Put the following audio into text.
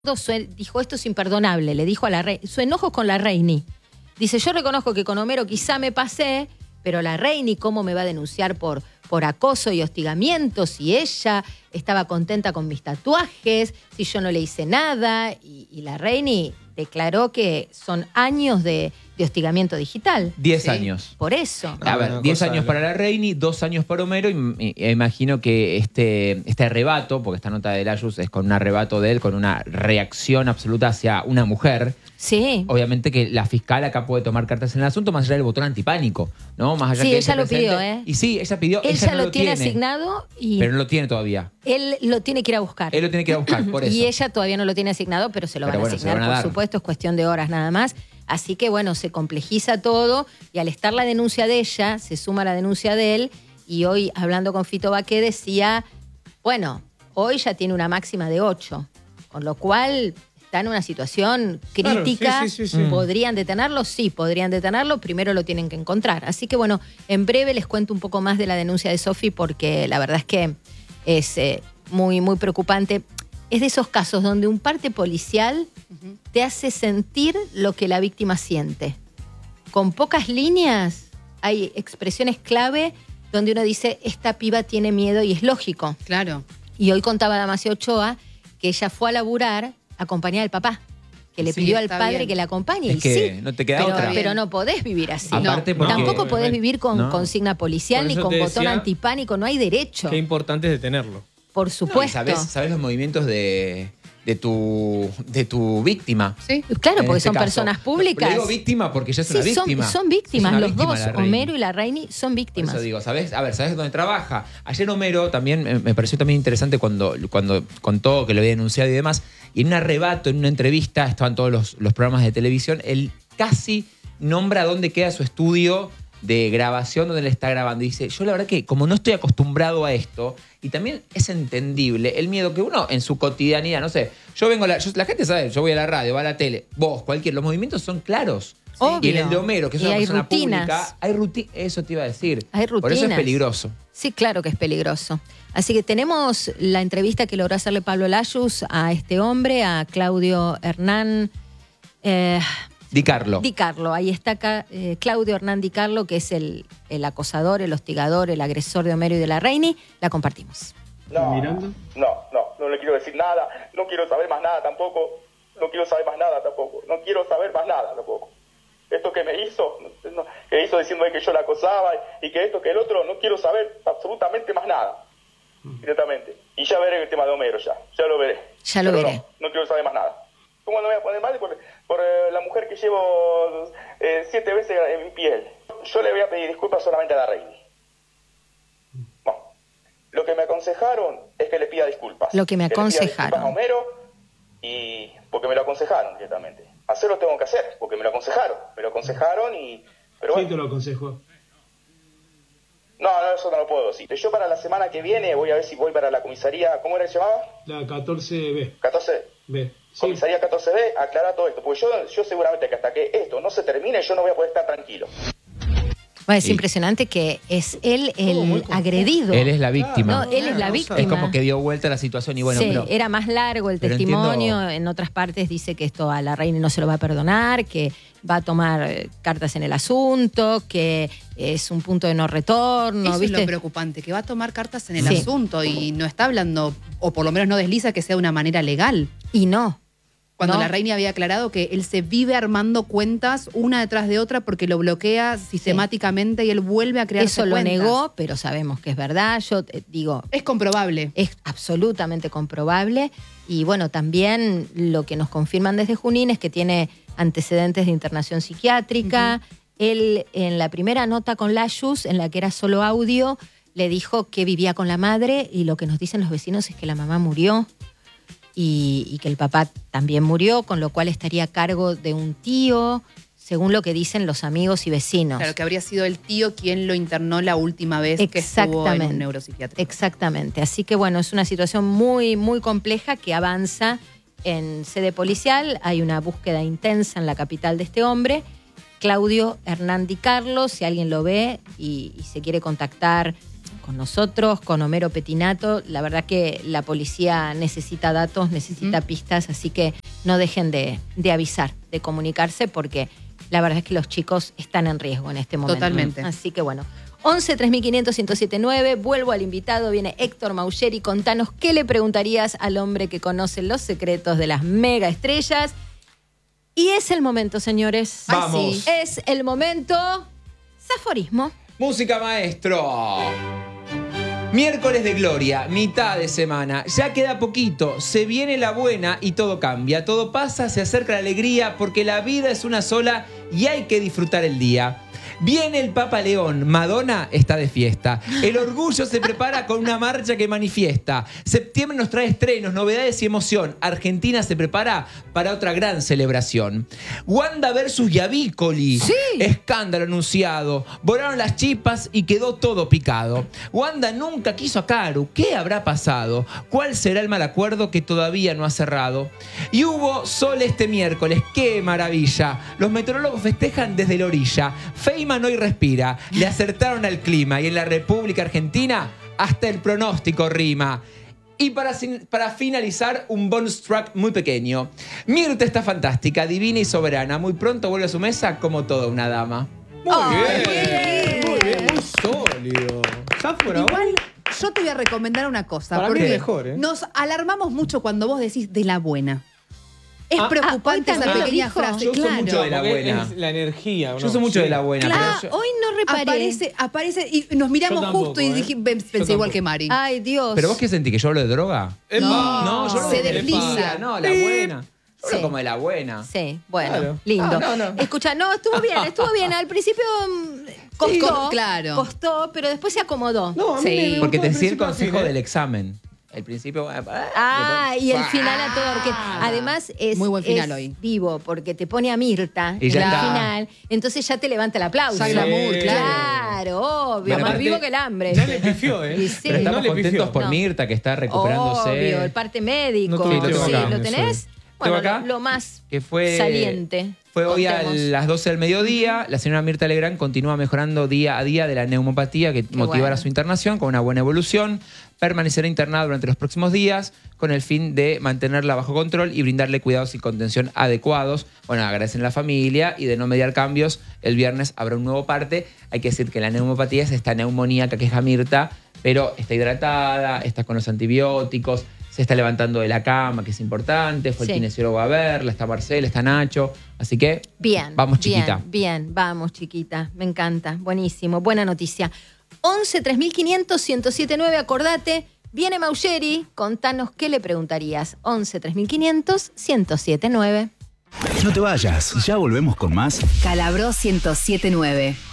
Dijo, esto es imperdonable, le dijo a la Reini, su enojo con la Reini. Dice, yo reconozco que con Homero quizá me pasé, pero la Reini, ¿cómo me va a denunciar por acoso y hostigamiento si ella estaba contenta con mis tatuajes, si yo no le hice nada? Y la Reini declaró que son años de hostigamiento digital. 10 años. Por eso. A ver, 10 años para la Reini, 2 años para Homero, y imagino que este arrebato, porque esta nota de Layuz es con un arrebato de él, con una reacción absoluta hacia una mujer. Sí. Obviamente que la fiscal acá puede tomar cartas en el asunto, más allá del botón antipánico, ¿no? Más allá sí, que ella lo pidió, ¿eh? Y sí, ella pidió. Él ella ya no lo tiene asignado y... Pero no lo tiene todavía. Él lo tiene que ir a buscar. Él lo tiene que ir a buscar, por eso. Y ella todavía no lo tiene asignado, pero se lo van a asignar, por supuesto, es cuestión de horas nada más. Así que, bueno, se complejiza todo y al estar la denuncia de ella, se suma la denuncia de él. Y hoy, hablando con Fito Baqué, decía, bueno, hoy ya tiene una máxima de 8, con lo cual está en una situación crítica. Claro, sí. ¿Podrían detenerlo? Sí, podrían detenerlo. Primero lo tienen que encontrar. Así que, bueno, en breve les cuento un poco más de la denuncia de Sofi, porque la verdad es que es muy, muy preocupante. Es de esos casos donde un parte policial te hace sentir lo que la víctima siente. Con pocas líneas hay expresiones clave donde uno dice, esta piba tiene miedo, y es lógico. Claro. Y hoy contaba Damasio Ochoa que ella fue a laburar acompañada del papá, que le pidió al padre que la acompañe. Es que no te queda otra. Pero no podés vivir así. Aparte porque, tampoco podés vivir con consigna policial ni con botón decía, antipánico, no hay derecho. Qué importante es detenerlo. Por supuesto. No, ¿sabés los movimientos de tu víctima? Sí. Claro, porque este son caso. personas públicas. Le digo víctima porque ella es una víctima. Son víctimas, los dos, la Homero y la Reini, son víctimas. Por eso digo, ¿sabés? A ver, ¿sabés dónde trabaja? Ayer Homero también me pareció también interesante cuando contó que lo había denunciado y demás. Y en un arrebato, en una entrevista, estaban todos los programas de televisión, él casi nombra dónde queda su estudio de grabación donde él está grabando. Y dice, yo la verdad que como no estoy acostumbrado a esto, y también es entendible el miedo que uno en su cotidianidad, no sé, la gente sabe, yo voy a la radio, va a la tele, vos, los movimientos son claros. Obvio. Y en el de Homero, que es una persona rutinas. pública, hay rutinas, eso te iba a decir. Hay rutinas. Por eso es peligroso. Sí, claro que es peligroso. Así que tenemos la entrevista que logró hacerle Pablo Layuz a este hombre, a Claudio Hernán... Di Carlo. Ahí está Claudio Hernán Di Carlo, que es el acosador, el hostigador, el agresor de Homero y de la Reini. La compartimos. No le quiero decir nada, no quiero saber más nada tampoco, no quiero saber más nada tampoco. Esto que me hizo, que hizo diciéndome que yo la acosaba y que esto, que el otro, no quiero saber absolutamente más nada, directamente. Y ya veré el tema de Homero, ya lo veré. Ya lo veré. No quiero saber más nada. ¿Cómo no me voy a poner mal por la mujer que llevo 7 veces en mi piel? Yo le voy a pedir disculpas solamente a la Reini. No. Lo que me aconsejaron es que le pida disculpas. Lo que me aconsejaron. Le pida disculpas a Homero, y porque me lo aconsejaron directamente. Hacerlo tengo que hacer, porque me lo aconsejaron. Pero bueno. ¿Quién te lo aconsejó? No, eso no lo puedo decir. Yo para la semana que viene voy a ver si voy para la comisaría. ¿Cómo era que se llamaba? La 14B. 14B. Sí. Comisaría 14B, aclarar todo esto. Porque yo seguramente que hasta que esto no se termine, yo no voy a poder estar tranquilo. Bueno, es impresionante que es él el agredido. Él es la víctima. No, él es la víctima. Es como que dio vuelta la situación y bueno. Sí, pero era más largo el testimonio. En otras partes dice que esto a la Reini no se lo va a perdonar, que va a tomar cartas en el asunto, que es un punto de no retorno. Eso ¿viste? Es lo preocupante, que va a tomar cartas en el asunto y no está hablando, o por lo menos no desliza que sea de una manera legal. Y no. Cuando la Reini había aclarado que él se vive armando cuentas una detrás de otra porque lo bloquea sistemáticamente y él vuelve a crear eso cuentas. Lo negó, pero sabemos que es verdad. Yo digo... Es comprobable. Es absolutamente comprobable. Y bueno, también lo que nos confirman desde Junín es que tiene antecedentes de internación psiquiátrica. Él, en la primera nota con Layuz, en la que era solo audio, le dijo que vivía con la madre, y lo que nos dicen los vecinos es que la mamá murió. Y que el papá también murió, con lo cual estaría a cargo de un tío, según lo que dicen los amigos y vecinos. Claro, que habría sido el tío quien lo internó la última vez que estuvo en un neuropsiquiátrico. Exactamente. Así que bueno, es una situación muy, muy compleja que avanza en sede policial. Hay una búsqueda intensa en la capital de este hombre, Claudio Hernán Di Carlo. Si alguien lo ve y se quiere contactar nosotros, con Homero Petinato. La verdad que la policía necesita datos, necesita pistas, así que no dejen de avisar, de comunicarse, porque la verdad es que los chicos están en riesgo en este momento. Totalmente. Así que bueno, 11 3500 1079, vuelvo al invitado, viene Héctor Maugieri. Contanos qué le preguntarías al hombre que conoce los secretos de las mega estrellas. Y es el momento, señores. Vamos. Sí, es el momento. Zaforismo. Música, maestro. Miércoles de gloria, mitad de semana. Ya queda poquito, se viene la buena y todo cambia. Todo pasa, se acerca la alegría, porque la vida es una sola y hay que disfrutar el día. Viene el Papa León, Madonna está de fiesta. El orgullo se prepara con una marcha que manifiesta. Septiembre nos trae estrenos, novedades y emoción. Argentina se prepara para otra gran celebración. Wanda versus Giavicoli. Sí. Escándalo anunciado. Volaron las chipas y quedó todo picado. Wanda nunca quiso a Caru. ¿Qué habrá pasado? ¿Cuál será el mal acuerdo que todavía no ha cerrado? Y hubo sol este miércoles. ¡Qué maravilla! Los meteorólogos festejan desde la orilla. Feynman hoy respira. Le acertaron al clima. Y en la República Argentina hasta el pronóstico rima. Y para finalizar, un bonus track muy pequeño. Mirta está fantástica, divina y soberana. Muy pronto vuelve a su mesa como toda una dama. Muy bien, muy sólido. Zafora, Igual, yo te voy a recomendar una cosa. Para mí porque es mejor, ¿eh? nos alarmamos mucho cuando vos decís de la buena. Es preocupante hoy esa también pequeña dijo. frase. Yo uso Claro. mucho de la porque buena. es la energía. Yo soy mucho de la buena. Claro, pero yo- hoy no reparé. Aparece y nos miramos Yo tampoco, justo y dije, Yo pensé igual tampoco. que Mari. Ay, Dios. ¿Pero vos qué sentí? ¿Que yo hablo de droga? ¡Epa! No, yo hablo se de desliza. energía, no, la buena. Yo hablo Sí. como de la buena. Sí, bueno, Claro. lindo. No. Escucha, no, estuvo bien. Al principio costó, claro. costó, pero después se acomodó. No, a mí Sí. me Porque gustó te al decía el principio consejo así, ¿eh? del examen. El principio... Y el final a todo orquesta. Además es, Muy buen final es hoy. vivo, porque te pone a Mirta Y en ya el está. final, entonces ya te levanta el aplauso. Ya glamour, Sí. Claro, obvio, Pero más aparte- vivo que el hambre. No le pifió, ¿eh? Y sí. Pero estamos No le contentos pifió. por No. Mirta, que está recuperándose. Obvio, el parte médico. No tuve sí, acá. ¿lo tenés? ¿Tengo Bueno, acá? lo más Que fue, saliente. Fue hoy a Contemos. las 12 del mediodía. La señora Mirta Legrand continúa mejorando día a día de la neumopatía que motivará bueno. su internación con una buena evolución. Permanecerá internada durante los próximos días con el fin de mantenerla bajo control y brindarle cuidados y contención adecuados. Bueno, agradecen a la familia y de no mediar cambios, el viernes habrá un nuevo parte. Hay que decir que la neumopatía es esta neumonía que aqueja a Mirta, pero está hidratada, está con los antibióticos, se está levantando de la cama, que es importante, fue Sí. el kinesiólogo a verla, está Marcela, está Nacho, así que Bien. vamos, chiquita. Bien, vamos, chiquita. Me encanta. Buenísimo. Buena noticia. 11 3500 1079, acordate. Viene Maugieri. Contanos qué le preguntarías. 11 3500 1079. No te vayas, ya volvemos con más Calabró 1079.